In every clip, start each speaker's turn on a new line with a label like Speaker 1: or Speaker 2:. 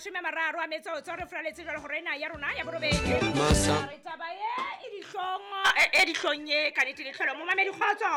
Speaker 1: 30 a metsotso re fraletse jalo gore ena ya rona ya borobedi re taba e dihlong ye ka nete ditlholo mo mamedi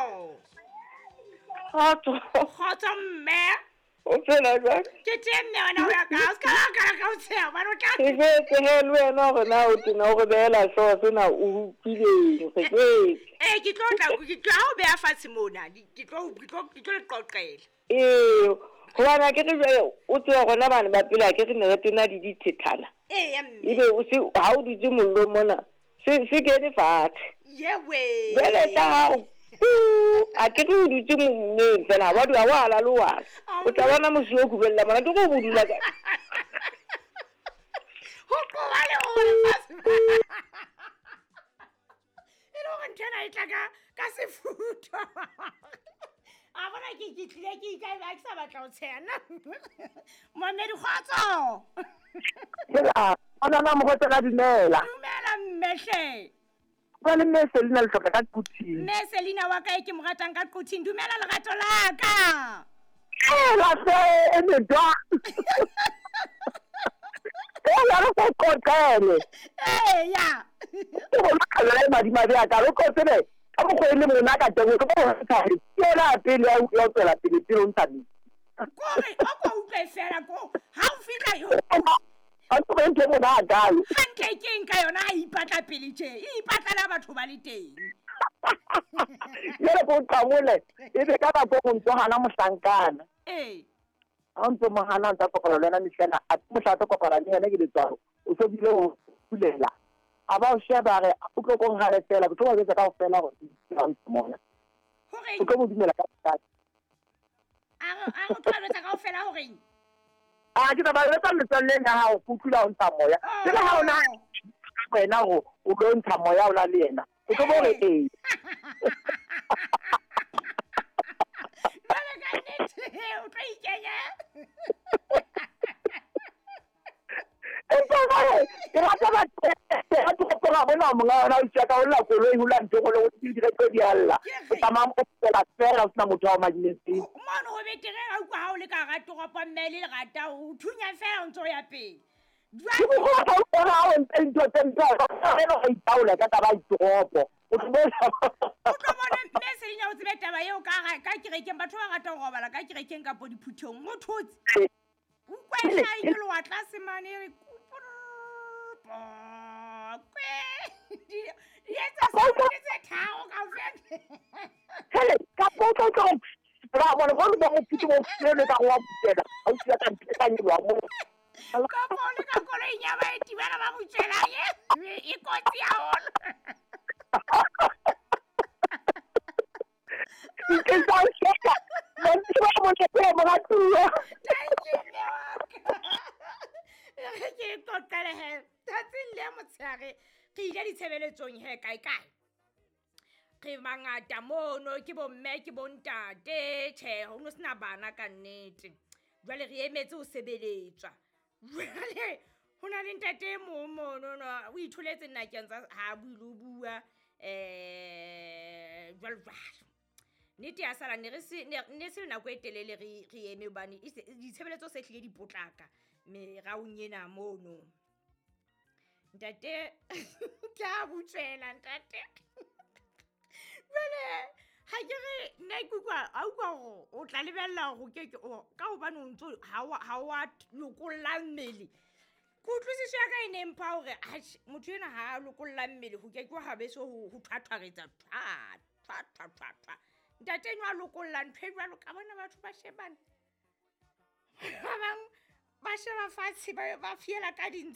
Speaker 1: kgotso mme
Speaker 2: o tsena jang
Speaker 1: ke mme wena o ya ka ska ka o tsaya ba rota
Speaker 2: ke ke le wena go na o tena go beela so sena o kileng ke
Speaker 1: ke tla o beya fatshe mona ke tlo le qoqela
Speaker 2: go bana ke re o tsaya gona bana ba pela ke re ne re tena di dithethana
Speaker 1: mme
Speaker 2: ebe o se ha o ditse mollo mona se ke di fatshe
Speaker 1: yewe
Speaker 2: bele ta hao a ke re o ditse monneng fela ba dua wa la loa o tla bona mosio go bella mara ke go bodula ka
Speaker 1: ho qoba le hore fatshe elo go ntena e tla ka sefuto a bona ke tlile ke ikaela ke sa batla o tshena momedi kgotso
Speaker 2: ana mo go tsela dinela
Speaker 1: dumela mmehle
Speaker 2: ba le Selina le hloka ka quthing
Speaker 1: mme Selina wa ka ke mo ratang ka quthing dumela lerato la ka
Speaker 2: la se ene da la re go qoqele
Speaker 1: ya
Speaker 2: ke go makala le madima bja ka re go tsebe ka go ile mona ka teng go go tsari ke la pele ya o tsela pele o ntami
Speaker 1: gore o go utlwe fela go ha o fitla yo
Speaker 2: a tlo ntse mo na galo
Speaker 1: hantle ke eng ka yona a ipatla pele tje e ipatla la batho ba le teng
Speaker 2: yele go tsamole e be ka go ntso hana mohlankana a ntse mo hana tsa kopano le na mishana a mohlato kopana le yena ke le tsaro o so bile o pulela a ba o sheba re o tlo go ngale fela go tlo ba ka o fela go mona
Speaker 1: hore
Speaker 2: o tlo mo dumela ka
Speaker 1: a go tloetsa ka o fela hore
Speaker 2: a ke ba le tsa letselle ya hao go tlula o ntsa moya le ha ona wena go o go ntsha moya o la le yena o tlo bo re
Speaker 1: Vale ka nete o tlo ikenya
Speaker 2: ke rata ba ke ga bona mo ngwana o tsaka o la koloi ho la ntse go le o dire tse di alla o tsamaya mo tsela fela o sna motho wa maginesi
Speaker 1: mono go betere ga utlwa ga o le ka ga toropo mme le rata o thunya fela o ntse o ya pele
Speaker 2: ke go ga o ga o ntse ga itaola ka taba itoropo o tlo
Speaker 1: bona mme Selina o tsebe taba eo ka kerekeng batho ba rata go robala ka kerekeng ka po diphuthong mo thotse o kwetla e le wa tlase mane re yetsa se tse thao ka fela
Speaker 2: hele ka potso ra bona go le mo phuthi mo tsele ka go butela a o tsela ka ntse wa mo
Speaker 1: ka pole ka kolo inyaba e tibela ba butela e kotsi ya ona
Speaker 2: ke sa sheka mo tsela mo tsela mo ga tua
Speaker 1: ke qoqele he tsatsing le motshare ke ile ditshebeletsong he kae re mangata mono ke bo mme ke bo ntate tjhe ho no sena bana ka nnete jwale re emetse o sebeletswa jwale hona le ntate mono o itholetse nakeng tsa ha buile bua jwale nnete ya sala ne se nako e telele re eme bane ditshebeletso se hlile dipotlaka me ra unyena mono ntate ke a butsela ntate bele ha ke re nna ikukwa a ukwa go o tla lebella go ke ka hobane o ntso ha wa lokolla mmele go tlosiswa ka ene mpa hore motho ena ha lokolla mmele go ke ha beso ho thwathwaretsa thwa ntate nwa lokolla ntwe jwalo ka bona batho ba shebana ba sheba fatshe ba fiela ka